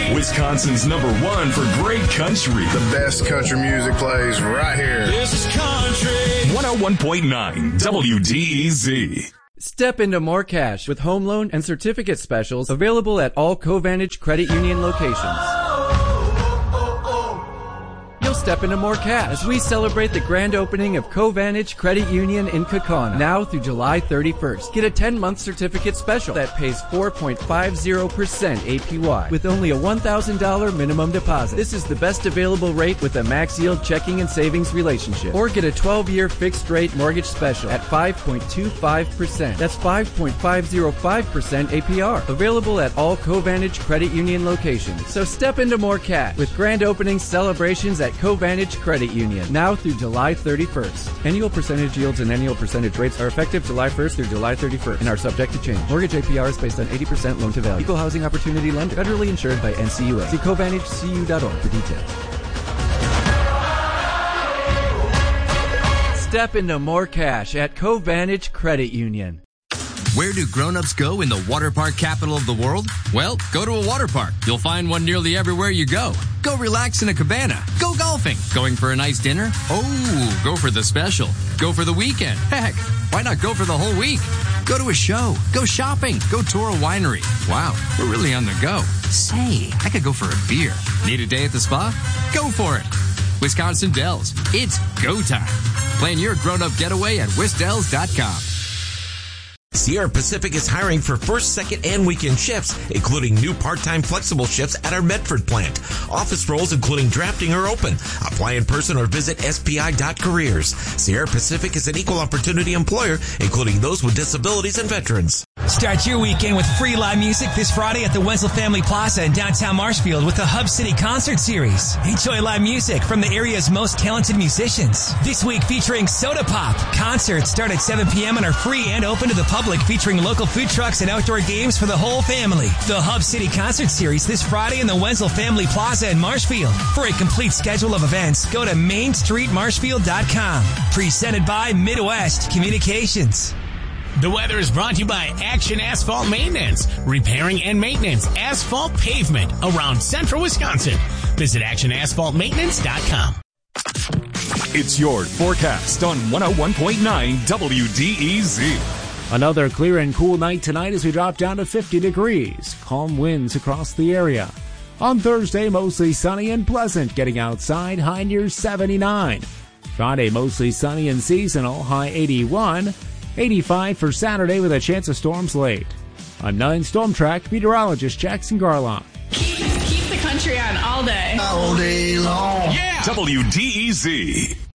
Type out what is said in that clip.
Wisconsin's #1 for great country. The best country music plays right here. This is country. 101.9 WDEZ. Step into more cash with home loan and certificate specials available at all Covantage Credit Union locations. You'll step into more cash as we celebrate the grand opening of Covantage Credit Union in Kaukauna now through July 31st. Get a 10-month certificate special that pays 4.50% APY with only a $1,000 minimum deposit. This is the best available rate with a max yield checking and savings relationship. Or get a 12-year fixed rate mortgage special at 5.25%. That's 5.505% APR. Available at all Covantage Credit Union locations. So step into more cash with grand opening celebrations at Covantage Credit Union now through July 31st. Annual percentage yields and annual percentage rates are effective July 1st through July 31st and are subject to change. Mortgage APR is based on 80% loan to value. Equal housing opportunity lender. Federally insured by NCUA. See CovantageCU.org for details. Step into more cash at Covantage Credit Union. Where do grown-ups go in the water park capital of the world? Well, go to a water park. You'll find one nearly everywhere you go. Go relax in a cabana. Go golfing. Going for a nice dinner? Oh, go for the special. Go for the weekend. Heck, why not go for the whole week? Go to a show. Go shopping. Go tour a winery. Wow, we're really on the go. Say, I could go for a beer. Need a day at the spa? Go for it. Wisconsin Dells. It's go time. Plan your grown-up getaway at wisdells.com. Sierra Pacific is hiring for first, second, and weekend shifts, including new part-time flexible shifts at our Medford plant. Office roles, including drafting, are open. Apply in person or visit spi.careers. Sierra Pacific is an equal opportunity employer, including those with disabilities and veterans. Start your weekend with free live music this Friday at the Wenzel Family Plaza in downtown Marshfield with the Hub City Concert Series. Enjoy live music from the area's most talented musicians. This week featuring Soda Pop. Concerts start at 7 p.m. and are free and open to the public, featuring local food trucks and outdoor games for the whole family. The Hub City Concert Series this Friday in the Wenzel Family Plaza in Marshfield. For a complete schedule of events, go to mainstreetmarshfield.com. Presented by Midwest Communications. The weather is brought to you by Action Asphalt Maintenance, repairing and maintenance asphalt pavement around central Wisconsin. Visit actionasphaltmaintenance.com. It's your forecast on 101.9 WDEZ. Another clear and cool night tonight as we drop down to 50 degrees. Calm winds across the area. On Thursday, mostly sunny and pleasant, getting outside, high near 79. Friday, mostly sunny and seasonal, high 81. 85 for Saturday with a chance of storms late. I'm 9 Storm Track meteorologist Jackson Garlock. Keep the country on all day. All day long. Yeah! WDEZ.